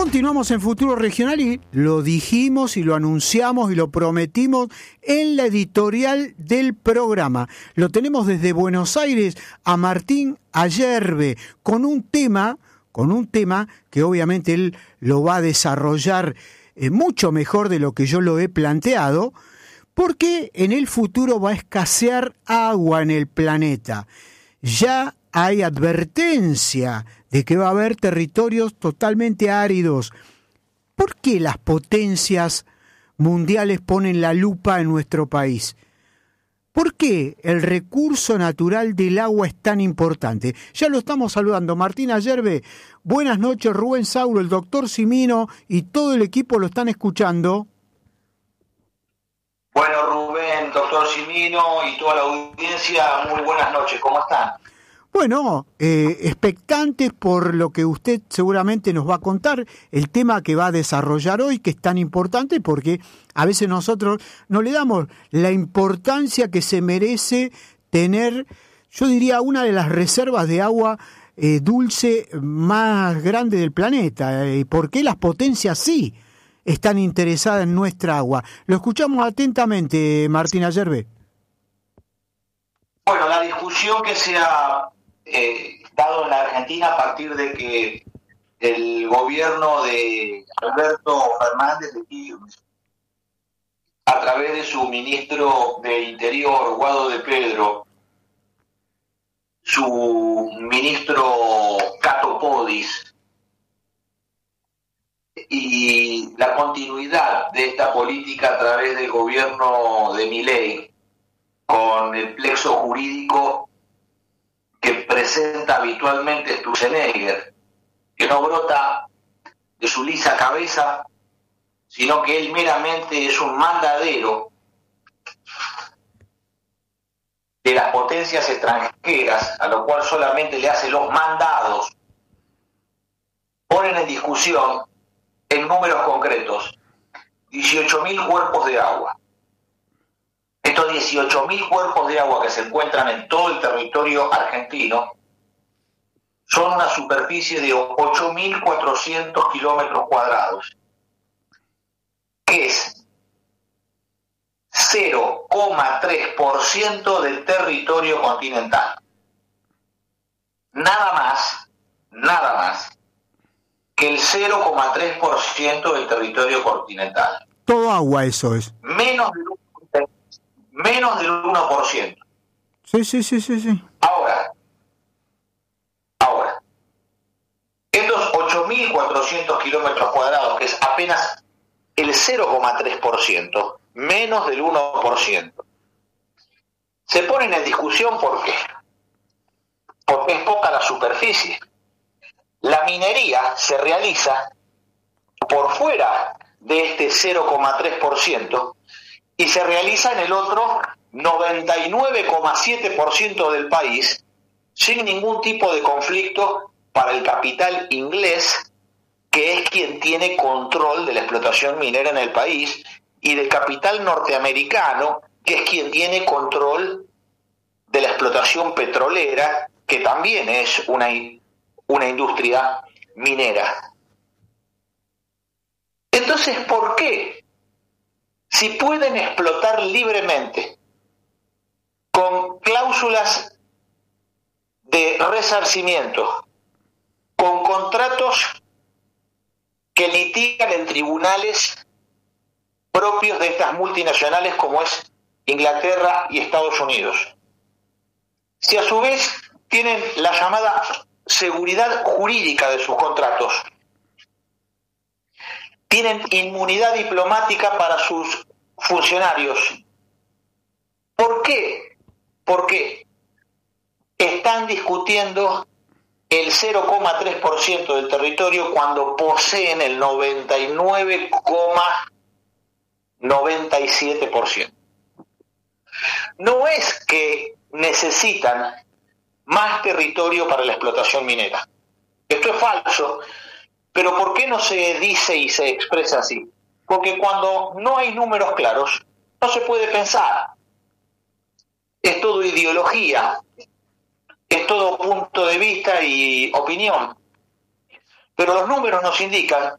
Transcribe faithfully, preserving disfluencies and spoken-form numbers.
Continuamos en Futuro Regional y lo dijimos y lo anunciamos y lo prometimos en la editorial del programa. Lo tenemos desde Buenos Aires a Martín Ayerbe con un tema, con un tema que obviamente él lo va a desarrollar eh, mucho mejor de lo que yo lo he planteado, porque en el futuro va a escasear agua en el planeta. Ya hay advertencia de que va a haber territorios totalmente áridos. ¿Por qué las potencias mundiales ponen la lupa en nuestro país? ¿Por qué el recurso natural del agua es tan importante? Ya lo estamos saludando. Martín Ayerbe, buenas noches. Rubén Sauro, el doctor Cimino y todo el equipo lo están escuchando. Bueno, Rubén, doctor Cimino y toda la audiencia, muy buenas noches. ¿Cómo están? Bueno, eh, expectantes por lo que usted seguramente nos va a contar, el tema que va a desarrollar hoy, que es tan importante porque a veces nosotros no le damos la importancia que se merece tener, yo diría, una de las reservas de agua eh, dulce más grande del planeta. ¿Y eh, por qué las potencias sí están interesadas en nuestra agua? Lo escuchamos atentamente, Martín Ayerbe. Bueno, la discusión que se ha eh, dado en la Argentina a partir de que el gobierno de Alberto Fernández de Kirchner, a través de su ministro de Interior, Guado de Pedro, su ministro Cato Podis, y la continuidad de esta política a través del gobierno de Milei, con el plexo jurídico que presenta habitualmente Sturzenegger, que no brota de su lisa cabeza, sino que él meramente es un mandadero de las potencias extranjeras, a lo cual solamente le hace los mandados, ponen en discusión, en números concretos, dieciocho mil cuerpos de agua. Estos dieciocho mil cuerpos de agua que se encuentran en todo el territorio argentino son una superficie de ocho mil cuatrocientos kilómetros cuadrados, que es cero coma tres por ciento del territorio continental. Nada más, nada más que el cero coma tres por ciento del territorio continental. Todo agua eso es. Menos del Menos del uno por ciento. Sí, sí, sí, sí, sí. Ahora, ahora, estos ocho mil cuatrocientos kilómetros cuadrados, que es apenas el cero coma tres por ciento, menos del uno por ciento, se ponen en discusión. ¿Por qué? Porque es poca la superficie. La minería se realiza por fuera de este cero coma tres por ciento y se realiza en el otro noventa y nueve coma siete por ciento del país sin ningún tipo de conflicto para el capital inglés, que es quien tiene control de la explotación minera en el país, y del capital norteamericano, que es quien tiene control de la explotación petrolera, que también es una, una industria minera. Entonces, ¿por qué? Si pueden explotar libremente, con cláusulas de resarcimiento, con contratos que litigan en tribunales propios de estas multinacionales como es Inglaterra y Estados Unidos, si a su vez tienen la llamada seguridad jurídica de sus contratos, tienen inmunidad diplomática para sus funcionarios. ¿Por qué? Porque están discutiendo el cero coma tres por ciento del territorio cuando poseen el noventa y nueve coma noventa y siete por ciento. No es que necesitan más territorio para la explotación minera. Esto es falso. Pero ¿por qué no se dice y se expresa así? Porque cuando no hay números claros, no se puede pensar. Es todo ideología, es todo punto de vista y opinión. Pero los números nos indican